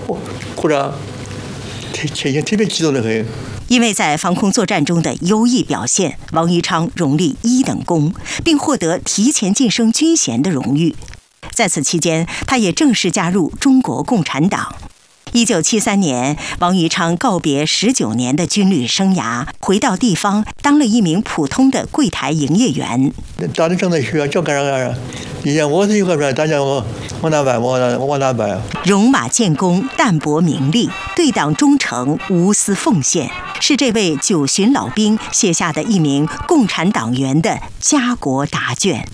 或者前线特别激动的很。 因为在防空作战中的优异表现，王于昌荣立1等功，并获得提前晋升军衔的荣誉。在此期间，他也正式加入中国共产党。1973年，王于昌告别19年的军旅生涯，回到地方当了一名普通的柜台营业员。 大的正在学就干啥？以前我是一个大家我哪办？ 戎马建功，淡泊名利，对党忠诚，无私奉献，是这位9旬老兵写下的一名共产党员的家国答卷。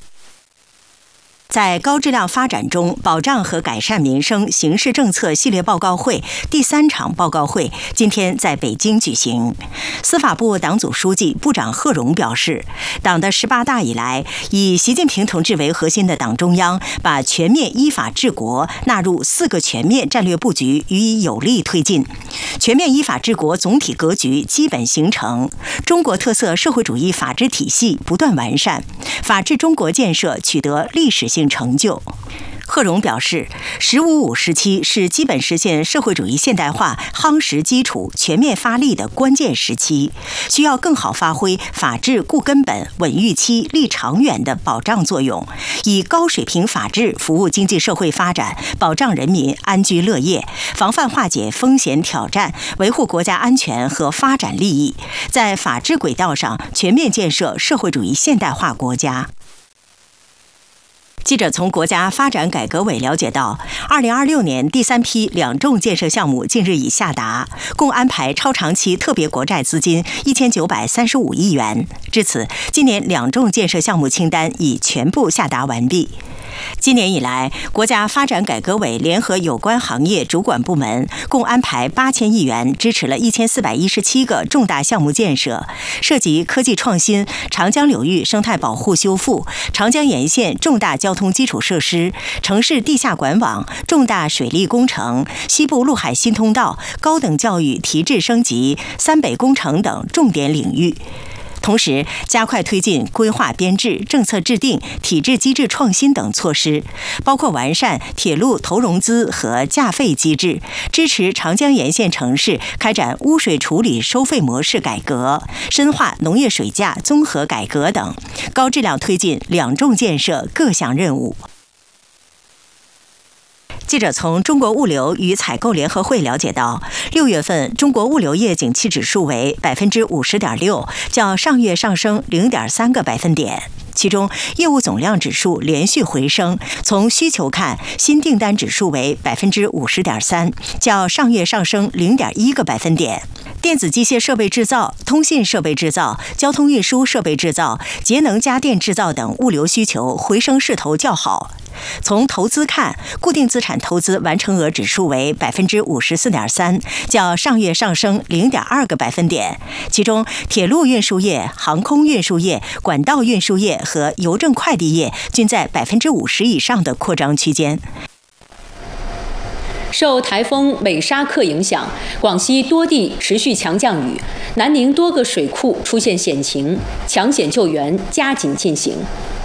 在高质量发展中保障和改善民生形势政策系列报告会第3场报告会今天在北京举行。司法部党组书记、部长贺荣表示，党的18大以来，以习近平同志为核心的党中央把全面依法治国纳入4个全面战略布局予以有力推进，全面依法治国总体格局基本形成，中国特色社会主义法治体系不断完善，法治中国建设取得历史性成就。贺荣表示，“15+5”时期是基本实现社会主义现代化夯实基础、全面发力的关键时期，需要更好发挥法治固根本、稳预期、立长远的保障作用，以高水平法治服务经济社会发展，保障人民安居乐业，防范化解风险挑战，维护国家安全和发展利益，在法治轨道上全面建设社会主义现代化国家。记者从国家发展改革委了解到，2026年第3批2重建设项目近日已下达，共安排超长期特别国债资金1935亿元。至此，今年2重建设项目清单已全部下达完毕。今年以来，国家发展改革委联合有关行业主管部门，共安排8000亿元，支持了1417个重大项目建设，涉及科技创新、长江流域生态保护修复、长江沿线重大交通基础设施、城市地下管网、重大水利工程、西部陆海新通道、高等教育提质升级、三北工程等重点领域。同时，加快推进规划编制、政策制定、体制机制创新等措施，包括完善铁路投融资和价费机制，支持长江沿线城市开展污水处理收费模式改革，深化农业水价综合改革等，高质量推进2重建设各项任务。记者从中国物流与采购联合会了解到，6月份中国物流业景气指数为50.6%，较上月上升0.3个百分点。其中，业务总量指数连续回升。从需求看，新订单指数为50.3%，较上月上升0.1个百分点。电子机械设备制造、通信设备制造、交通运输设备制造、节能家电制造等物流需求回升势头较好。从投资看，固定资产投资完成额指数为54.3%，较上月上升0.2个百分点。其中，铁路运输业、航空运输业、管道运输业和邮政快递业均在50%以上的扩张区间。 受台风美沙克影响，广西多地持续强降雨，南宁多个水库出现险情，抢险救援加紧进行。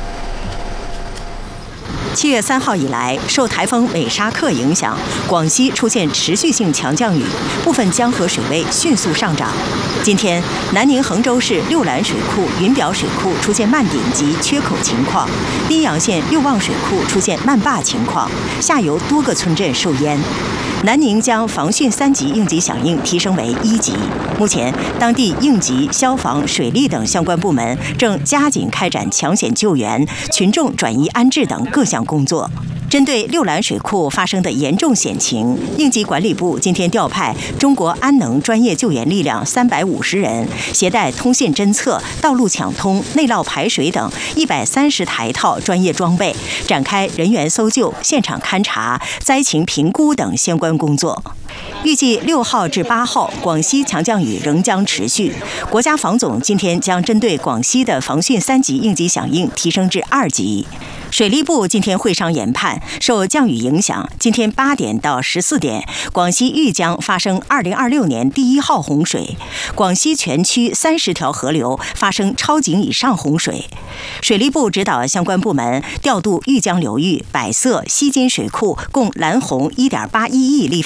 7月3号以来，受台风美沙克影响，广西出现持续性强降雨，部分江河水位迅速上涨。今天，南宁衡州市六兰水库、云表水库出现漫顶及缺口情况，宾阳县六旺水库出现漫坝情况，下游多个村镇受淹。南宁将防汛3级应急响应提升为1级。目前，当地应急、消防、水利等相关部门正加紧开展抢险救援、群众转移安置等各项工作。针对六兰水库发生的严重险情，应急管理部今天调派中国安能专业救援力量350人，携带通信侦测、道路抢通、内涝排水等130台套专业装备，展开人员搜救、现场勘查、灾情评估等相关工作。预计6号至8号，广西强降雨仍将持续。国家防总今天将针对广西的防汛3级应急响应提升至2级。水利部今天会商研判，受降雨影响，今天8点到14点，广西豫江发生2026年第1号洪水，广西全区30条河流发生超警以上洪水。水利部指导相关部门调度豫江流域、百色、西津水库共蓝洪1.81亿立